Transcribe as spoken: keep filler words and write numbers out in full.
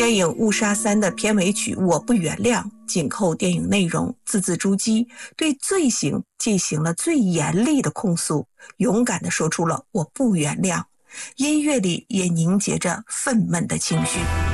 电影《误杀三》的片尾曲《我不原谅》紧扣电影内容，字字珠玑，对罪行进行了最严厉的控诉，勇敢地说出了我不原谅。音乐里也凝结着愤懑的情绪。